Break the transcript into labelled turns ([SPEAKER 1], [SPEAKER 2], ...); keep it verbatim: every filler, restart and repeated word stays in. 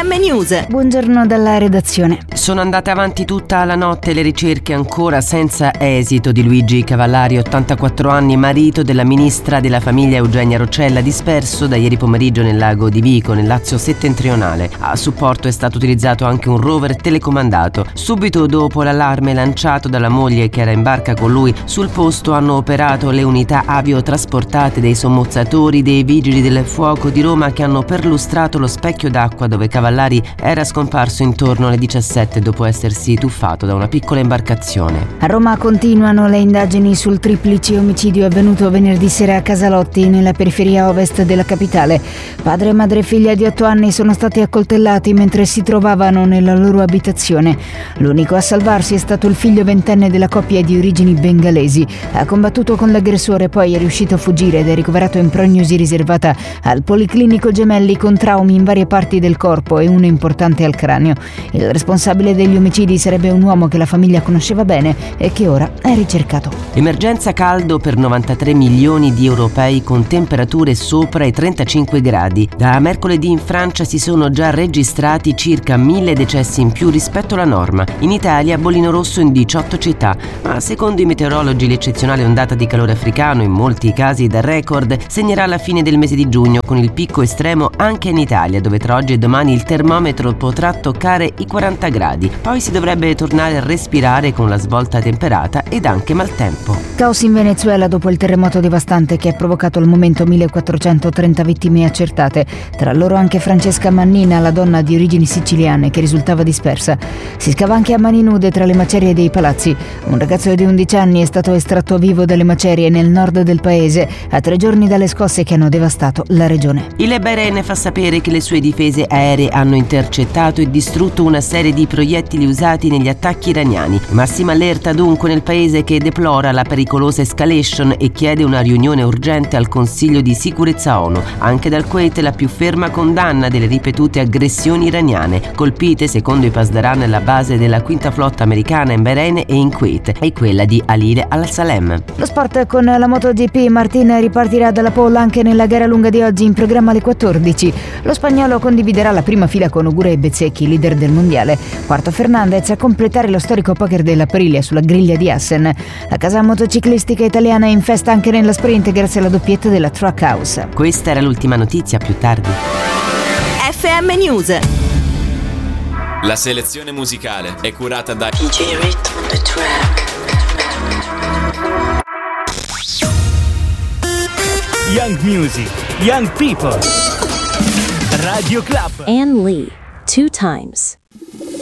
[SPEAKER 1] M News.
[SPEAKER 2] Buongiorno dalla redazione.
[SPEAKER 3] Sono andate avanti tutta la notte le ricerche ancora senza esito di Luigi Cavallari, ottantaquattro anni, marito della ministra della famiglia Eugenia Roccella, disperso da ieri pomeriggio nel lago di Vico, nel Lazio settentrionale. A supporto è stato utilizzato anche un rover telecomandato. Subito dopo l'allarme lanciato dalla moglie che era in barca con lui, sul posto hanno operato le unità aviotrasportate dei sommozzatori dei vigili del fuoco di Roma, che hanno perlustrato lo specchio d'acqua dove Cavallari era scomparso intorno alle diciassette dopo essersi tuffato da una piccola imbarcazione.
[SPEAKER 2] A Roma continuano le indagini sul triplice omicidio avvenuto venerdì sera a Casalotti, nella periferia ovest della capitale. Padre, madre e figlia di otto anni sono stati accoltellati mentre si trovavano nella loro abitazione. L'unico a salvarsi è stato il figlio ventenne della coppia di origini bengalesi. Ha combattuto con l'aggressore, poi è riuscito a fuggire ed è ricoverato in prognosi riservata al Policlinico Gemelli con traumi in varie parti del corpo e uno importante al cranio. Il responsabile degli omicidi sarebbe un uomo che la famiglia conosceva bene e che ora è ricercato.
[SPEAKER 3] Emergenza caldo per novantatré milioni di europei con temperature sopra i trentacinque gradi. Da mercoledì in Francia si sono già registrati circa mille decessi in più rispetto alla norma. In Italia bollino rosso in diciotto città, ma secondo i meteorologi l'eccezionale ondata di calore africano, in molti casi da record, segnerà la fine del mese di giugno, con il picco estremo anche in Italia, dove tra oggi e domani il termometro potrà toccare i quaranta gradi. Poi si dovrebbe tornare a respirare con la svolta temperata ed anche maltempo.
[SPEAKER 2] Caos in Venezuela dopo il terremoto devastante che ha provocato al momento millequattrocentotrenta vittime accertate, tra loro anche Francesca Mannina, la donna di origini siciliane che risultava dispersa. Si scava anche a mani nude tra le macerie dei palazzi. Un ragazzo di undici anni è stato estratto vivo dalle macerie nel nord del paese, a tre giorni dalle scosse che hanno devastato la regione.
[SPEAKER 3] Il Bahrain fa sapere che le sue difese aeree hanno intercettato e distrutto una serie di proiettili usati negli attacchi iraniani. Massima allerta dunque nel paese, che deplora la pericolosa escalation e chiede una riunione urgente al Consiglio di sicurezza ONU. Anche dal Kuwait la più ferma condanna delle ripetute aggressioni iraniane, colpite secondo i Pasdaran la base della quinta flotta americana in Bahrain e in Kuwait e quella di Alile al-Salem.
[SPEAKER 2] Lo sport con la MotoGP. Martin ripartirà dalla pole anche nella gara lunga di oggi, in programma alle quattordici. Lo spagnolo condividerà la prima fila con Ogura e Bezzecchi, leader del mondiale. Quarto Fernandez a completare lo storico poker della Aprilia sulla griglia di Assen. La casa motociclistica italiana è in festa anche nella sprint grazie alla doppietta della Trackhouse.
[SPEAKER 3] Questa era l'ultima notizia, più tardi.
[SPEAKER 1] F M News.
[SPEAKER 4] La selezione musicale è curata da D J
[SPEAKER 5] Rhythm on the track.
[SPEAKER 6] Young music, young people. Radio Club.
[SPEAKER 7] Ann Lee, two times.